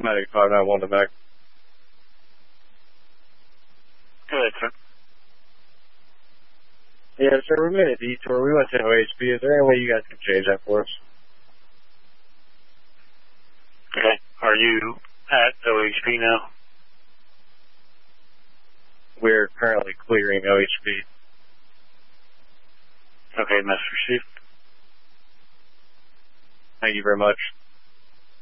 Medic 591 to Mac. Go ahead, sir. Yeah, sir, we made a detour. We went to OHP. Is there any way you guys can change that for us? Okay. Are you at OHP now? We're currently clearing OHP. Okay, message received. Thank you very much.